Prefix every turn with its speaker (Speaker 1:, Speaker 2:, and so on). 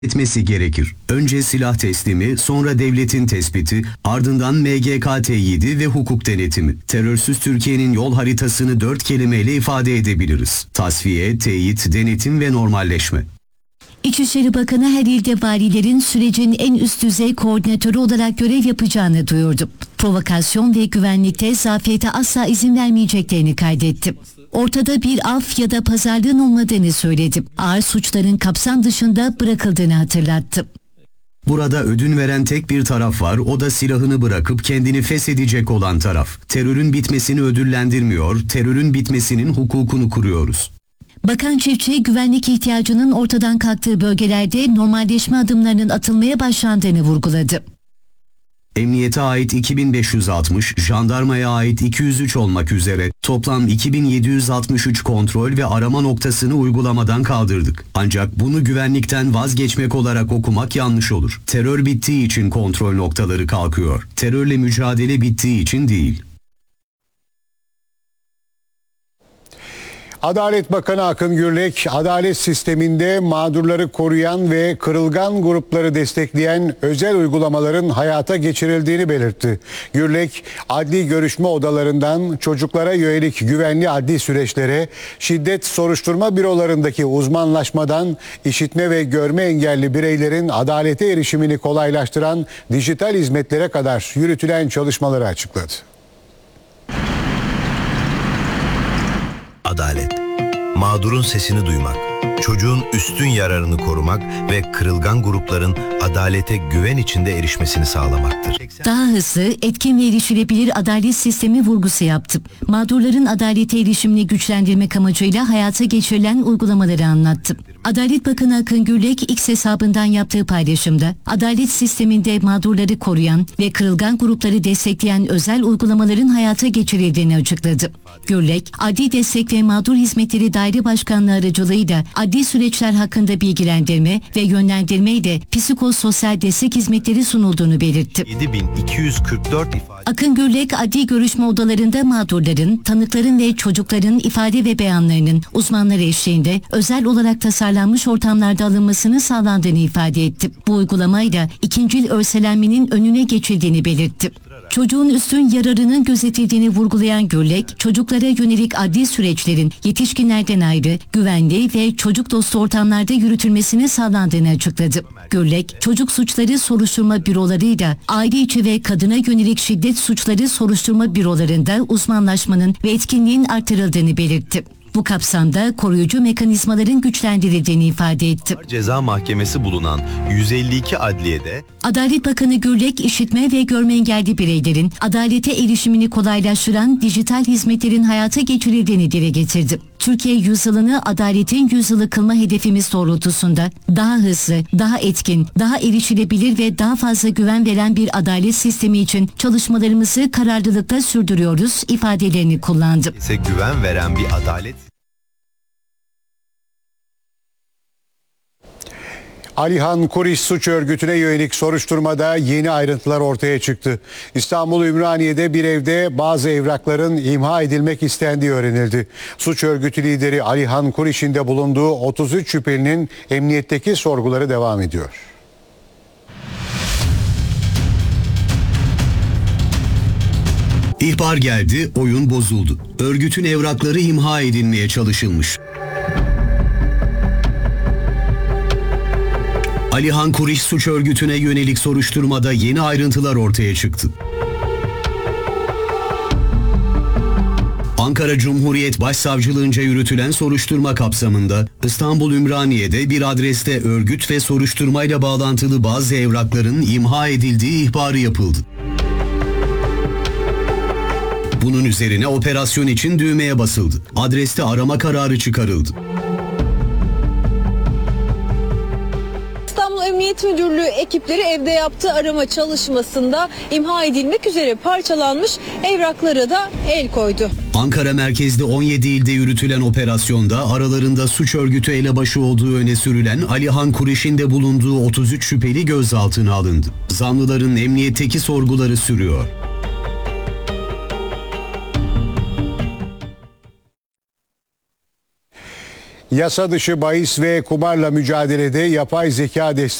Speaker 1: etmesi gerekir. Önce silah teslimi, sonra devletin tespiti, ardından MGK teyidi ve hukuk denetimi. Terörsüz Türkiye'nin yol haritasını 4 kelimeyle ifade edebiliriz. Tasfiye, teyit, denetim ve normalleşme.
Speaker 2: İçişleri Bakanı her ilde valilerin sürecin en üst düzey koordinatörü olarak görev yapacağını duyurdu. Provokasyon ve güvenlikte zafiyete asla izin vermeyeceklerini kaydetti. Ortada bir af ya da pazarlığın olmadığını söyledi. Ağır suçların kapsam dışında bırakıldığını hatırlattı.
Speaker 1: Burada ödün veren tek bir taraf var, o da silahını bırakıp kendini feshedecek olan taraf. Terörün bitmesini ödüllendirmiyor, terörün bitmesinin hukukunu kuruyoruz.
Speaker 2: Bakan Çiftçi, güvenlik ihtiyacının ortadan kalktığı bölgelerde normalleşme adımlarının atılmaya başlandığını vurguladı.
Speaker 1: Emniyete ait 2560, jandarmaya ait 203 olmak üzere toplam 2763 kontrol ve arama noktasını uygulamadan kaldırdık. Ancak bunu güvenlikten vazgeçmek olarak okumak yanlış olur. Terör bittiği için kontrol noktaları kalkıyor. Terörle mücadele bittiği için değil.
Speaker 3: Adalet Bakanı Akın Gürlek, adalet sisteminde mağdurları koruyan ve kırılgan grupları destekleyen özel uygulamaların hayata geçirildiğini belirtti. Gürlek, adli görüşme odalarından çocuklara yönelik güvenli adli süreçlere, şiddet soruşturma bürolarındaki uzmanlaşmadan işitme ve görme engelli bireylerin adalete erişimini kolaylaştıran dijital hizmetlere kadar yürütülen çalışmaları açıkladı.
Speaker 4: Adalet, mağdurun sesini duymak, çocuğun üstün yararını korumak ve kırılgan grupların adalete güven içinde erişmesini sağlamaktır.
Speaker 2: Daha hızlı, etkin ve erişilebilir adalet sistemi vurgusu yaptı. Mağdurların adalete erişimini güçlendirmek amacıyla hayata geçirilen uygulamaları anlattı. Adalet Bakanı Akın Gürlek X hesabından yaptığı paylaşımda adalet sisteminde mağdurları koruyan ve kırılgan grupları destekleyen özel uygulamaların hayata geçirildiğini açıkladı. Gürlek, Adli Destek ve Mağdur Hizmetleri Daire Başkanlığı aracılığıyla adli süreçler hakkında bilgilendirme ve yönlendirme ile psikososyal destek hizmetleri sunulduğunu belirtti.
Speaker 4: 7244 ifade.
Speaker 2: Akın Gürlek, adli görüşme odalarında mağdurların, tanıkların ve çocukların ifade ve beyanlarının uzmanlar eşliğinde özel olarak tasarlanmış ortamlarda alınmasını sağlandığını ifade etti. Bu uygulamayla ikincil örselenmenin önüne geçildiğini belirtti. Çocuğun üstün yararının gözetildiğini vurgulayan Gürlek, çocuklara yönelik adli süreçlerin yetişkinlerden ayrı, güvenli ve çocuk dostu ortamlarda yürütülmesini sağlandığını açıkladı. Gürlek, çocuk suçları soruşturma bürolarıyla aile içi ve kadına yönelik şiddet suçları soruşturma bürolarında uzmanlaşmanın ve etkinliğin artırıldığını belirtti. Bu kapsamda koruyucu mekanizmaların güçlendirildiğini ifade etti.
Speaker 4: Ceza mahkemesi bulunan 152 adliyede
Speaker 2: Adalet Bakanı Gürlek, işitme ve görme engelli bireylerin adalete erişimini kolaylaştıran dijital hizmetlerin hayata geçirildiğini dile getirdi. Türkiye yüzyılını adaletin yüzyılı kılma hedefimiz doğrultusunda daha hızlı, daha etkin, daha erişilebilir ve daha fazla güven veren bir adalet sistemi için çalışmalarımızı kararlılıkla sürdürüyoruz ifadelerini kullandı.
Speaker 4: ise güven veren bir adalet.
Speaker 3: Alihan Kuriş suç örgütüne yönelik soruşturmada yeni ayrıntılar ortaya çıktı. İstanbul Ümraniye'de bir evde bazı evrakların imha edilmek istendiği öğrenildi. Suç örgütü lideri Alihan Kuriş'in de bulunduğu 33 şüphelinin emniyetteki sorguları devam ediyor.
Speaker 1: İhbar geldi, oyun bozuldu. Örgütün evrakları imha edilmeye çalışılmış. Alihan Kuriş suç örgütüne yönelik soruşturmada yeni ayrıntılar ortaya çıktı. Ankara Cumhuriyet Başsavcılığınca yürütülen soruşturma kapsamında İstanbul Ümraniye'de bir adreste örgüt ve soruşturmayla bağlantılı bazı evrakların imha edildiği ihbarı yapıldı. Bunun üzerine operasyon için düğmeye basıldı. Adreste arama kararı çıkarıldı.
Speaker 5: Emniyet Müdürlüğü ekipleri evde yaptığı arama çalışmasında imha edilmek üzere parçalanmış evraklara da el koydu.
Speaker 1: Ankara merkezli 17 ilde yürütülen operasyonda aralarında suç örgütü elebaşı olduğu öne sürülen Alihan Kuriş'in de bulunduğu 33 şüpheli gözaltına alındı. Zanlıların emniyetteki sorguları sürüyor.
Speaker 3: Yasa dışı bahis ve kumarla mücadelede yapay zeka